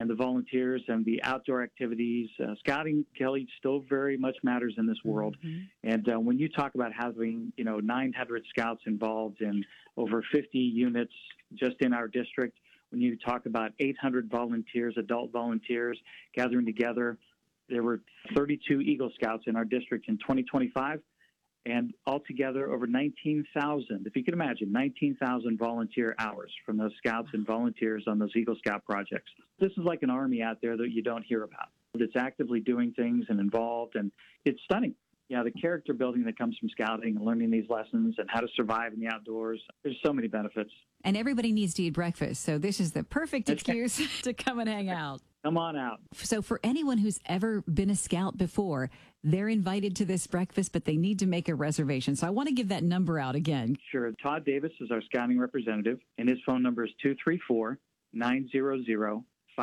and the volunteers and the outdoor activities. Scouting, Kelly, still very much matters in this world. And when you talk about having, 900 scouts involved in over 50 units just in our district, when you talk about 800 volunteers, adult volunteers gathering together, there were 32 Eagle Scouts in our district in 2025. And altogether, over 19,000, if you can imagine, 19,000 volunteer hours from those scouts and volunteers on those Eagle Scout projects. This is like an army out there that you don't hear about. It's actively doing things and involved, and it's stunning. Yeah, the character building that comes from scouting and learning these lessons and how to survive in the outdoors, there's so many benefits. And everybody needs to eat breakfast, so this is the perfect excuse to come and hang out. Come on out. So for anyone who's ever been a scout before, they're invited to this breakfast, but they need to make a reservation. So I want to give that number out again. Sure. Todd Davis is our scouting representative, and his phone number is 234-900-5895.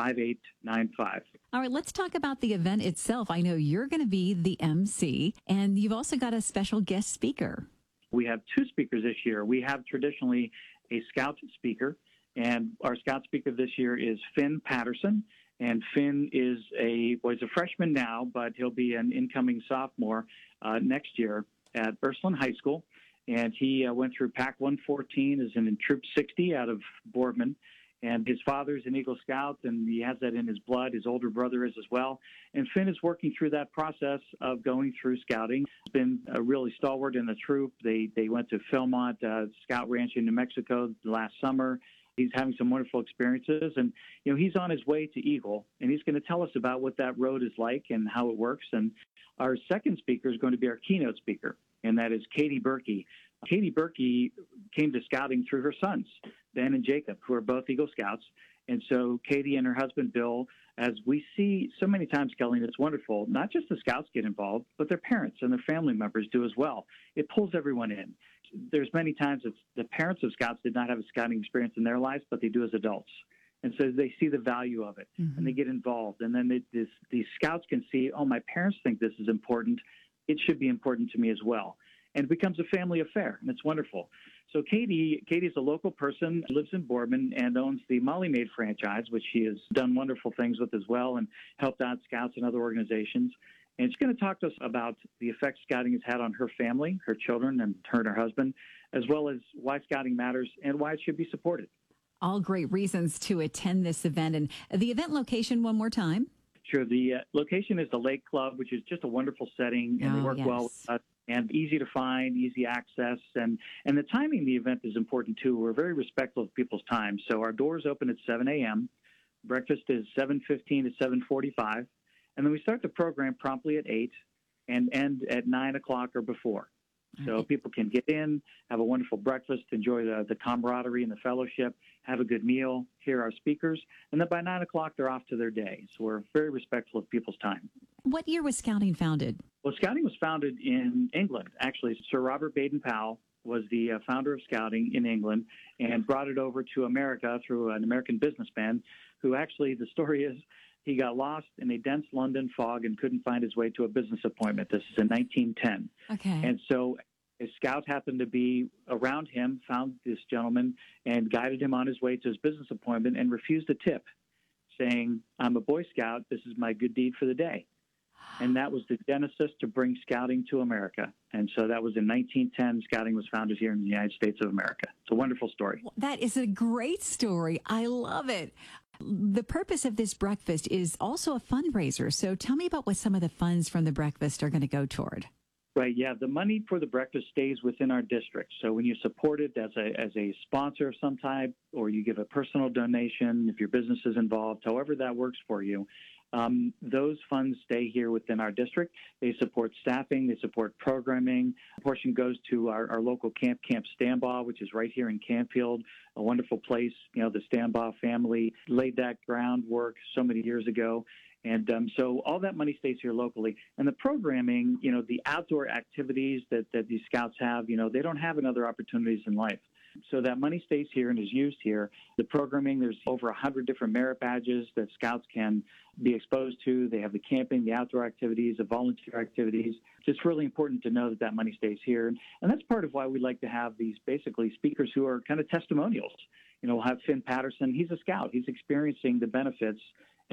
All right, let's talk about the event itself. I know you're going to be the MC, and you've also got a special guest speaker. We have two speakers this year. We have traditionally a scout speaker, and our scout speaker this year is Finn Patterson. And Finn is he's a freshman now, but he'll be an incoming sophomore next year at Ursuline High School. And he went through PAC 114, is in Troop 60 out of Boardman. And his father's an Eagle Scout, and he has that in his blood. His older brother is as well. And Finn is working through that process of going through scouting. He's been really stalwart in the troop. They went to Philmont Scout Ranch in New Mexico last summer. He's having some wonderful experiences, and, he's on his way to Eagle, and he's going to tell us about what that road is like and how it works. And our second speaker is going to be our keynote speaker, and that is Katie Berkey. Katie Berkey came to scouting through her sons, Ben and Jacob, who are both Eagle Scouts. And so Katie and her husband, Bill, as we see so many times, Kelly, and it's wonderful, not just the Scouts get involved, but their parents and their family members do as well. It pulls everyone in. There's many times that the parents of Scouts did not have a scouting experience in their lives, but they do as adults. And so they see the value of it, and they get involved. And then these Scouts can see, oh, my parents think this is important. It should be important to me as well. And it becomes a family affair, and it's wonderful. So Katie's a local person, lives in Boardman, and owns the Molly Maid franchise, which she has done wonderful things with as well and helped out Scouts and other organizations. And she's going to talk to us about the effect scouting has had on her family, her children, and her husband, as well as why scouting matters and why it should be supported. All great reasons to attend this event. And the event location one more time. Sure. The location is the Lake Club, which is just a wonderful setting, and they work well with us. And easy to find, easy access, and the timing of the event is important too. We're very respectful of people's time. So our doors open at 7 a.m. Breakfast is 7:15 to 7:45, and then we start the program promptly at 8 and end at 9 o'clock or before. So people can get in, have a wonderful breakfast, enjoy the camaraderie and the fellowship, have a good meal, hear our speakers, and then by 9 o'clock they're off to their day. So we're very respectful of people's time. What year was Scouting founded? Well, Scouting was founded in England. Actually, Sir Robert Baden-Powell was the founder of Scouting in England and brought it over to America through an American businessman who actually, the story is, he got lost in a dense London fog and couldn't find his way to a business appointment. This is in 1910. Okay. And so a scout happened to be around him, found this gentleman, and guided him on his way to his business appointment and refused a tip, saying, I'm a Boy Scout. This is my good deed for the day. And that was the genesis to bring scouting to America. And so that was in 1910. Scouting was founded here in the United States of America. It's a wonderful story. Well, that is a great story. I love it. The purpose of this breakfast is also a fundraiser. So tell me about what some of the funds from the breakfast are going to go toward. Right, yeah. The money for the breakfast stays within our district. So when you support it as a sponsor of some type, or you give a personal donation, if your business is involved, however that works for you, those funds stay here within our district. They support staffing. They support programming. A portion goes to our local camp, Camp Stambaugh, which is right here in Canfield, a wonderful place. The Stambaugh family laid that groundwork so many years ago. And so all that money stays here locally. And the programming, the outdoor activities that these scouts have, they don't have in other opportunities in life. So that money stays here and is used here. The programming, there's over 100 different merit badges that scouts can be exposed to. They have the camping, the outdoor activities, the volunteer activities. It's just really important to know that money stays here. And that's part of why we like to have these basically speakers who are kind of testimonials. We'll have Finn Patterson. He's a scout. He's experiencing the benefits